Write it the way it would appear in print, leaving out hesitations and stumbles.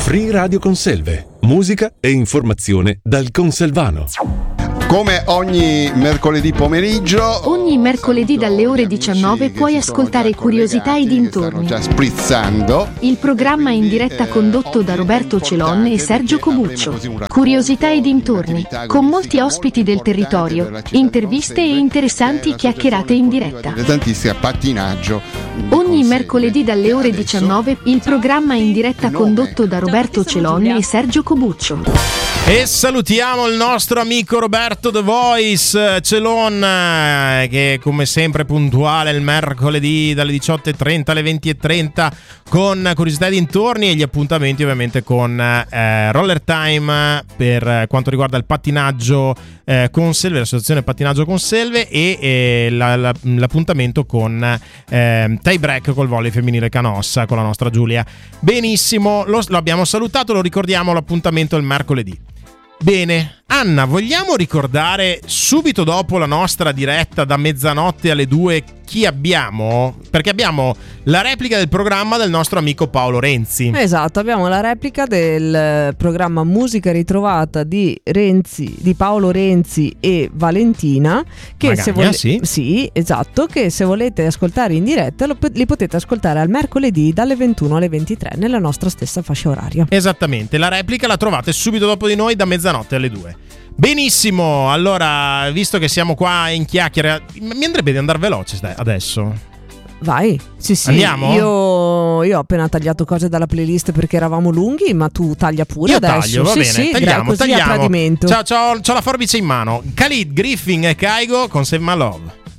Free Radio Conselve. Musica e informazione dal Conselvano. Come ogni mercoledì pomeriggio, ogni mercoledì dalle ore 19 puoi ascoltare Curiosità e dintorni. Stanno già sprizzando. Il programma in diretta condotto da Roberto Celon e Sergio Cobuccio. Curiosità e dintorni, con molti ospiti del territorio, interviste e interessanti chiacchierate in diretta. Tantissimo pattinaggio. Ogni mercoledì dalle ore 19 il programma in diretta condotto da Roberto Celon e Sergio Cobuccio. E salutiamo il nostro amico Roberto The Voice Celon, che come sempre puntuale il mercoledì dalle 18:30 alle 20:30 con Curiosità e dintorni, e gli appuntamenti ovviamente con Roller Time per quanto riguarda il pattinaggio Conselve, l'associazione Pattinaggio Conselve, e l'appuntamento con Tie Break col volley femminile Canossa con la nostra Giulia. Benissimo, lo abbiamo salutato, lo ricordiamo, l'appuntamento il mercoledì. Bene, Anna, vogliamo ricordare subito dopo la nostra diretta da mezzanotte alle 2 chi abbiamo? Perché abbiamo la replica del programma del nostro amico Paolo Renzi. Esatto, abbiamo la replica del programma Musica Ritrovata di Paolo Renzi e Valentina, che Magagna, sì, esatto, che se volete ascoltare in diretta li potete ascoltare al mercoledì dalle 21 alle 23 nella nostra stessa fascia oraria. Esattamente, la replica la trovate subito dopo di noi da mezzanotte alle 2. Benissimo, allora, visto che siamo qua in chiacchiere, mi andrebbe di andare veloce adesso. Vai, sì, andiamo? Io ho appena tagliato cose dalla playlist perché eravamo lunghi, ma tu taglia pure. Io adesso. Taglio, va sì, bene, sì, tagliamo. A tradimento. C'ho la forbice in mano. Khalid, Griffin e Kaigo con Save My Love.